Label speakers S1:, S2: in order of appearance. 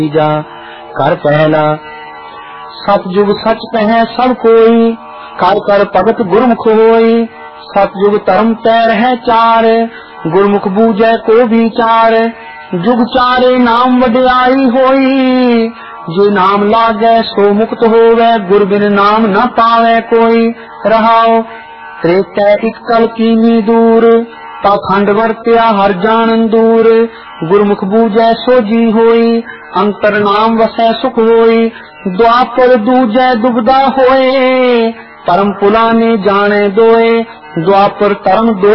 S1: जा कर पहला सतयुग सच कहे सब कोई कर कर भगत गुरमुख होई। सतयुग धर्म तैर है चार गुरमुख बूझे को विचार। जुग चारे नाम वड्याई होई जे नाम लागे सो मुक्त होवे गुर बिन नाम न पावे कोई। रहाओ त्रेता एक कल कीनी दूर पाखंड वर्त्या हर जान दूर। गुरमुख बूझे सोजी होई अंतर नाम वसै सुख होई। द्वापर दूजै दुबदा होए परम पुलाने जाने दोए। द्वापर तरम दो